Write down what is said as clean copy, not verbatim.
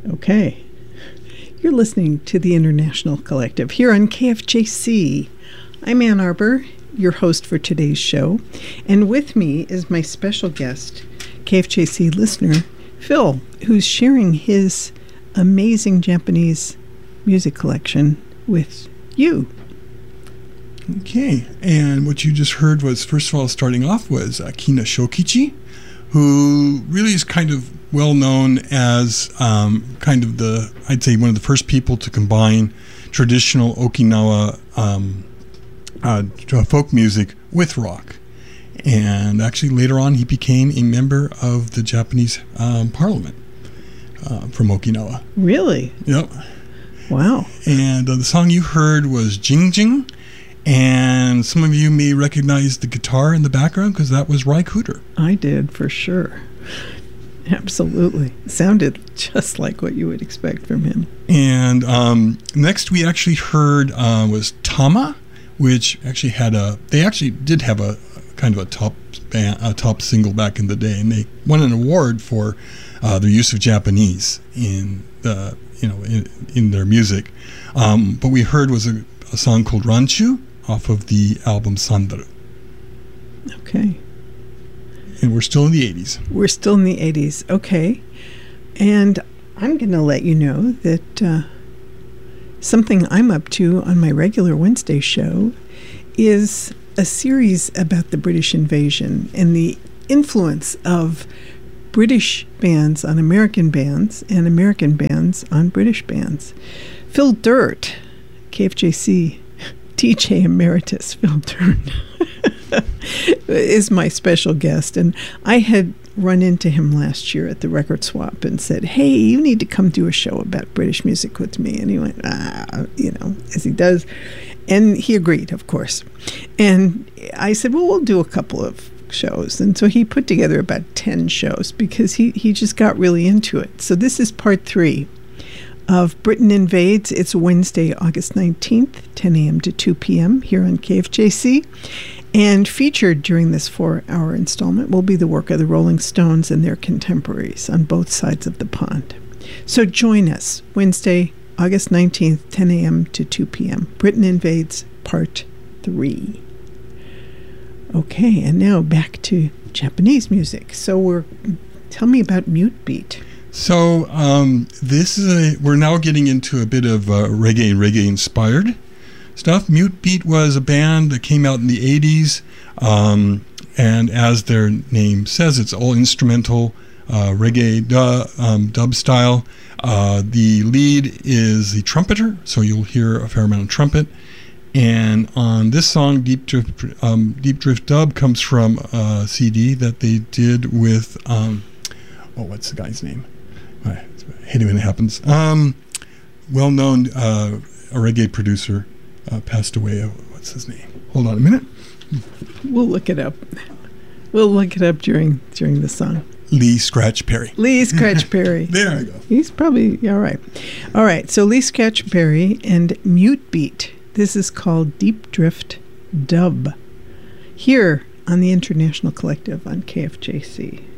Okay. You're listening to the International Collective here on KFJC. I'm Ann Arbor, your host for today's show. And with me is my special guest, KFJC listener, Phil, who's sharing his amazing Japanese music collection with you. Okay, and what you just heard was, first of all, starting off was Kina Shokichi, who really is kind of well known as kind of I'd say one of the first people to combine traditional Okinawa folk music with rock. And actually later on he became a member of the Japanese parliament from Okinawa. Really? Yep. Wow. And the song you heard was Jing Jing. And some of you may recognize the guitar in the background because that was Ry Cooder. I did, for sure. Absolutely. Sounded just like what you would expect from him. And next we actually heard was Tama, which actually they actually did have a kind of a top single back in the day, and they won an award for their use of Japanese in their music. But we heard was a song called Ranchu off of the album Sandaru. Okay. And we're still in the 80s. We're still in the 80s. Okay. And I'm going to let you know that something I'm up to on my regular Wednesday show is a series about the British invasion and the influence of British bands on American bands and American bands on British bands. Phil Dirt, KFJC DJ Emeritus Phil Dirt, is my special guest. And I had run into him last year at the record swap and said, hey, you need to come do a show about British music with me. And he went, as he does. And he agreed, of course. And I said, well, we'll do a couple of shows. And so he put together about 10 shows because he just got really into it. So this is part 3 of Britain Invades. It's Wednesday, August 19th, 10 a.m. to 2 p.m. here on KFJC. And featured during this 4-hour installment will be the work of the Rolling Stones and their contemporaries on both sides of the pond. So join us Wednesday, August 19th, 10 a.m. to 2 p.m. Britain Invades, Part 3. Okay, and now back to Japanese music. So tell me about Mute Beat. So we're now getting into a bit of reggae inspired stuff. Mute Beat was a band that came out in the 80s, and as their name says, it's all instrumental reggae dub style. The lead is the trumpeter, so you'll hear a fair amount of trumpet. And on this song, Deep Drift Dub comes from a CD that they did with what's the guy's name? I hate it when it happens. Well-known a reggae producer passed away. What's his name? Hold on a minute. We'll look it up. We'll look it up during the song. Lee Scratch Perry. Lee Scratch Perry. There I go. He's probably all right. All right. So Lee Scratch Perry and Mute Beat. This is called Deep Drift Dub. Here on the International Collective on KFJC.